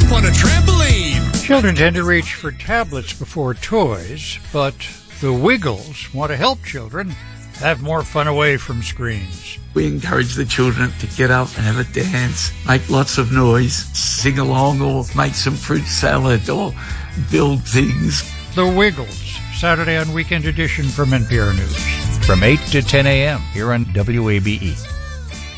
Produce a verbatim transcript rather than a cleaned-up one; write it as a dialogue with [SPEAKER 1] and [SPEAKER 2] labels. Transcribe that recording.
[SPEAKER 1] jump on a trampoline.
[SPEAKER 2] Children tend to reach for tablets before toys, but the Wiggles want to help children have more fun away from screens.
[SPEAKER 3] We encourage the children to get up and have a dance, make lots of noise, sing along, or make some fruit salad, or build things.
[SPEAKER 2] The Wiggles, Saturday on Weekend Edition from N P R News.
[SPEAKER 4] From eight to ten a.m. here on W A B E.